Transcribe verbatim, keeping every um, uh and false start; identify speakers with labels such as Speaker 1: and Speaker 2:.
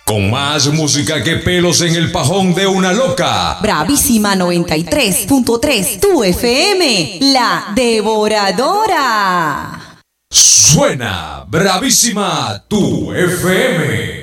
Speaker 1: Con más música que pelos en el pajón de una loca.
Speaker 2: Bravísima noventa y tres punto tres, tu F M, la devoradora.
Speaker 1: Suena Bravísima, tu F M.